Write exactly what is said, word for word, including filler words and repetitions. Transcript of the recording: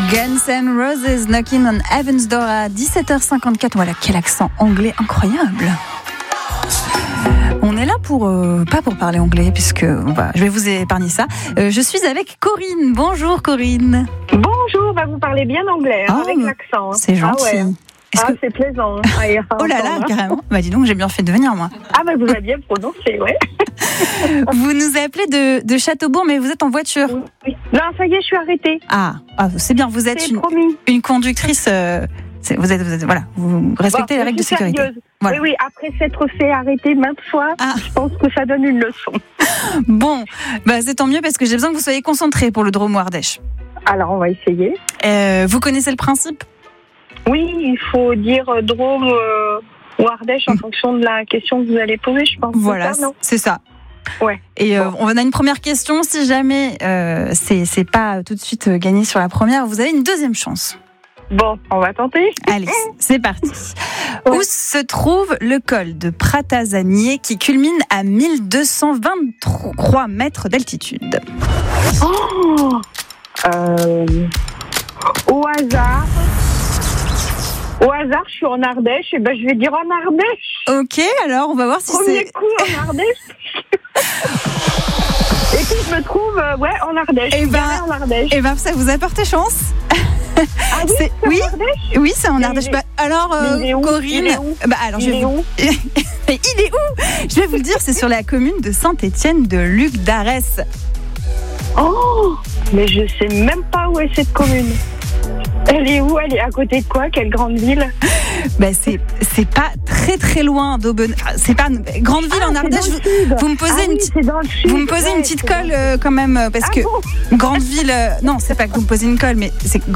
Guns N' Roses, Knocking on Heaven's Door à dix-sept heures cinquante-quatre. Voilà, quel accent anglais incroyable. On est là pour, euh, pas pour parler anglais, puisque bah, je vais vous épargner ça. Euh, je suis avec Corinne. Bonjour Corinne. Bonjour, bah vous parlez bien anglais, hein, oh, avec l'accent. Hein. C'est gentil. Ah, ouais. ah que... c'est plaisant. Ah, oh là là, carrément. Bah dis donc, j'ai bien fait de venir, moi. Ah bah vous avez bien prononcé, ouais. Vous nous appelez de, de Châteaubourg, mais vous êtes en voiture. Oui. Non, ça y est, je suis arrêtée. Ah, ah c'est bien, vous êtes une, une conductrice... Euh... Vous êtes, vous êtes, voilà, vous respectez bon, les règles de sécurité. Voilà. Oui, oui, après s'être fait arrêter maintes fois, ah. je pense que ça donne une leçon. Bon, bah c'est tant mieux parce que j'ai besoin que vous soyez concentrés pour le Drôme ou Ardèche. Alors, on va essayer. Euh, vous connaissez le principe ? Oui, il faut dire Drôme euh, ou Ardèche en mmh. fonction de la question que vous allez poser, je pense. Voilà, c'est ça. Non c'est ça. Ouais. Et euh, bon. On a une première question. Si jamais euh, c'est, c'est pas tout de suite gagné sur la première, vous avez une deuxième chance. Bon, on va tenter. Allez, c'est parti. Ouais. Où se trouve le col de Pratazanier qui culmine à mille deux cent vingt-trois mètres d'altitude ? Oh euh, Au hasard. Au hasard, je suis en Ardèche, et ben je vais dire en Ardèche. Ok, alors on va voir si Premier c'est... Premier coup en Ardèche. Et puis je me trouve, euh, ouais, en Ardèche. Et ben, en Ardèche. Et ben, ça vous a porté chance. Ah oui, c'est, c'est oui, en Ardèche. Oui, c'est en Ardèche. Bah, alors, euh, où, Corinne, il est où bah alors il je vais est vous... où il est où Je vais vous le dire, c'est sur la commune de Saint-Étienne de Luc d'Arès. Oh, mais je sais même pas où est cette commune. Elle est où ? Elle est à côté de quoi ? Quelle grande ville ? Bah c'est c'est pas très très loin d'Aubenas. Enfin, c'est pas une grande ville ah, en Ardèche. Vous, vous me posez ah, une oui, petite vous me posez ouais, une petite colle euh, quand même parce ah, que bon grande ville. Euh, non, c'est pas que vous me posez une colle, mais c'est